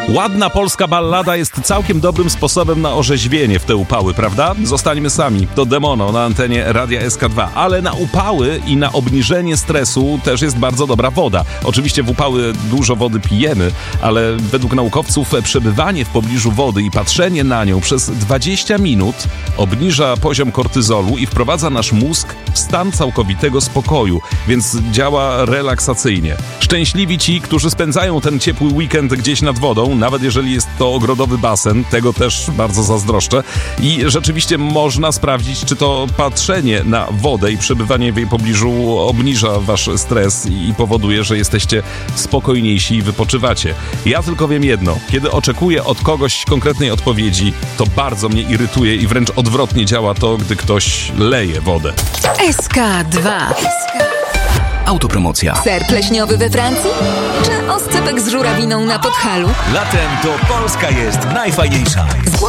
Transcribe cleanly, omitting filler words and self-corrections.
Ładna polska ballada jest całkiem dobrym sposobem na orzeźwienie w te upały, prawda? Zostańmy sami. To Demono na antenie Radia SK2. Ale na upały i na obniżenie stresu też jest bardzo dobra woda. Oczywiście w upały dużo wody pijemy, ale według naukowców przebywanie w pobliżu wody i patrzenie na nią przez 20 minut obniża poziom kortyzolu i wprowadza nasz mózg w stan całkowitego spokoju, więc działa relaksacyjnie. Szczęśliwi ci, którzy spędzają ten ciepły weekend gdzieś nad wodą, nawet jeżeli jest to ogrodowy basen, tego też bardzo zazdroszczę. I rzeczywiście można sprawdzić, czy to patrzenie na wodę i przebywanie w jej pobliżu obniża wasz stres i powoduje, że jesteście spokojniejsi i wypoczywacie. Ja tylko wiem jedno, kiedy oczekuję od kogoś konkretnej odpowiedzi, to bardzo mnie irytuje i wręcz odwrotnie działa to, gdy ktoś leje wodę. SK2. Autopromocja. Ser pleśniowy we Francji? Czy oscypek z żurawiną na Podhalu? Latem to Polska jest najfajniejsza.